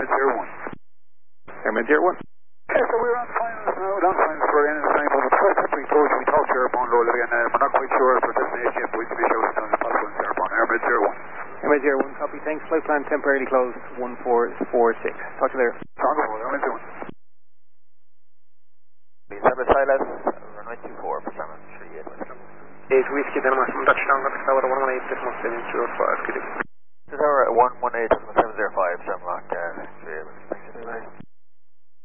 Airmed 01. Airmed 01. Yeah, so we're on finals now, we're on finals for any time, but the first time we told you, we talked to Airborne Low Level again, we're not quite sure of our destination yet, but we can be sure as soon as possible in Airborne. Airmed 01. Airmed 01, copy, thanks. Flight plan temporarily closed, 1446. Talk to you later. Tango, Airmed 01. December Silas, runway 24 for 738 West. 8 Whiskey Denmark from Dutchtown, got the tower 118, decimal 705, good evening. Tower 118, 705, 7 lock, 3 Thanks,